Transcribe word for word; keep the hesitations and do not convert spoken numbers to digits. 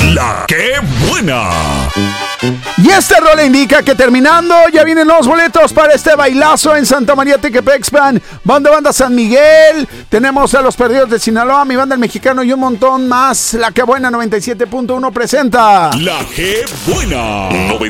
La que buena. Y este rol indica que terminando ya vienen los boletos para este bailazo en Santa María Tequepexpan, Banda Banda San Miguel. Tenemos a los Perdidos de Sinaloa, mi banda El Mexicano y un montón más. La que buena noventa y siete punto uno presenta La que buena.